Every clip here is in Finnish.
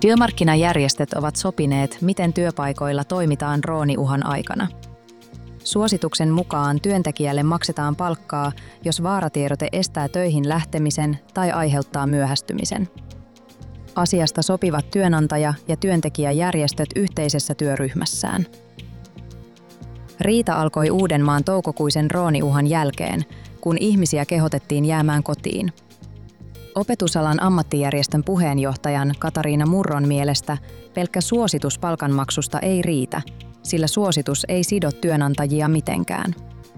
Työmarkkinajärjestöt ovat sopineet, miten työpaikoilla toimitaan drooniuhan aikana. Suosituksen mukaan työntekijälle maksetaan palkkaa, jos vaaratiedote estää töihin lähtemisen tai aiheuttaa myöhästymisen. Asiasta sopivat työnantaja- ja työntekijäjärjestöt yhteisessä työryhmässään. Riita alkoi Uudenmaan toukokuisen drooniuhan jälkeen, kun ihmisiä kehotettiin jäämään kotiin. Opetusalan ammattijärjestön puheenjohtajan Katariina Murron mielestä pelkkä suositus palkanmaksusta ei riitä, sillä suositus ei sido työnantajia mitenkään.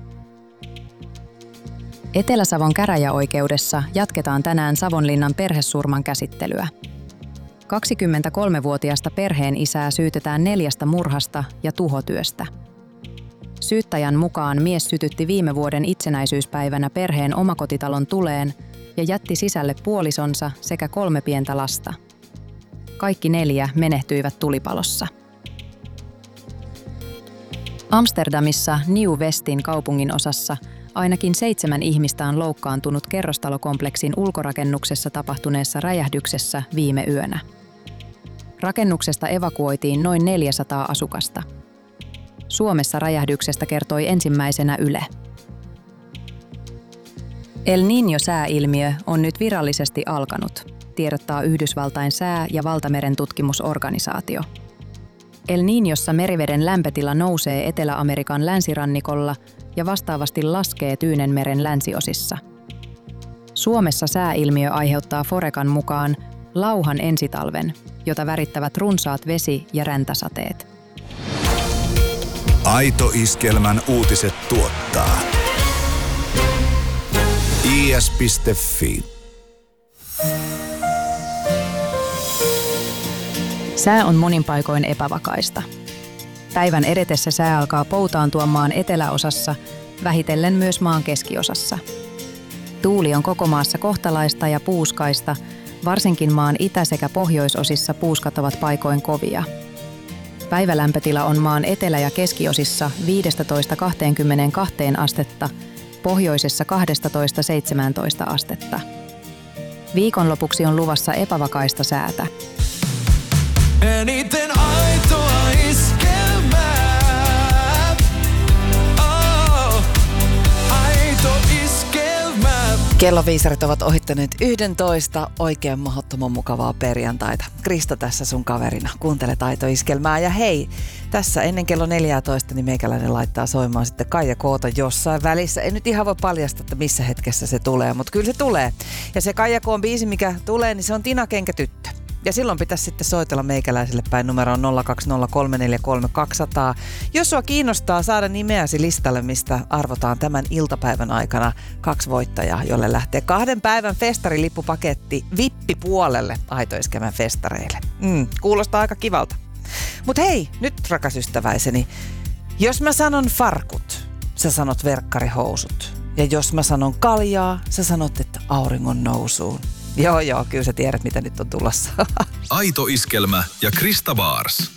Etelä-Savon käräjäoikeudessa jatketaan tänään Savonlinnan perhesurman käsittelyä. 23-vuotiasta perheen isää syytetään 4 murhasta ja tuhotyöstä. Syyttäjän mukaan mies sytytti viime vuoden itsenäisyyspäivänä perheen omakotitalon tuleen ja jätti sisälle puolisonsa sekä 3 pientä lasta. Kaikki 4 menehtyivät tulipalossa. Amsterdamissa New Westin kaupungin osassa ainakin 7 ihmistä on loukkaantunut kerrostalokompleksin ulkorakennuksessa tapahtuneessa räjähdyksessä viime yönä. Rakennuksesta evakuoitiin noin 400 asukasta. Suomessa räjähdyksestä kertoi ensimmäisenä Yle. El Niño-sääilmiö on nyt virallisesti alkanut, tiedottaa Yhdysvaltain sää- ja valtameren tutkimusorganisaatio. El Niñossa meriveden lämpötila nousee Etelä-Amerikan länsirannikolla ja vastaavasti laskee Tyynenmeren länsiosissa. Suomessa sääilmiö aiheuttaa Forecan mukaan lauhan ensitalven, jota värittävät runsaat vesi- ja räntäsateet. Aito Iskelmän uutiset tuottaa is.fi. Sää on monin paikoin epävakaista. Päivän edetessä sää alkaa poutaantua maan eteläosassa, vähitellen myös maan keskiosassa. Tuuli on koko maassa kohtalaista ja puuskaista, varsinkin maan itä- sekä pohjoisosissa puuskat ovat paikoin kovia. Päivälämpötila on maan etelä- ja keskiosissa 15–22 astetta, pohjoisessa 12–17 astetta. Viikonlopuksi on luvassa epävakaista säätä. Eniten aitoa iskelmää. Oh, aito iskelmää. Kelloviisarit ovat ohittaneet 11 oikein mahdottoman mukavaa perjantaita. Krista tässä sun kaverina. Kuuntelet Aito Iskelmää ja hei, tässä ennen kello 14 niin meikäläinen laittaa soimaan sitten Kaija K:ta jossain välissä. En nyt ihan voi paljastaa, että missä hetkessä se tulee, mutta kyllä se tulee. Ja se Kaija K:n biisi, mikä tulee, niin se on Tina Kenkä-tyttö. Ja silloin pitäisi sitten soitella meikäläiselle päin numeroon 020343200. Jos sua kiinnostaa saada nimeäsi listalle, mistä arvotaan tämän iltapäivän aikana 2 voittajaa, jolle lähtee 2 päivän festarilippupaketti vippipuolelle Aito Iskelmän festareille. Kuulostaa aika kivalta. Mut hei, nyt rakas ystäväiseni, jos mä sanon farkut, sä sanot verkkarihousut. Ja jos mä sanon kaljaa, sä sanot, että auringon nousuun. Joo, kyllä sä tiedät, mitä nyt on tulossa. Aito Iskelmä ja Krista Baars.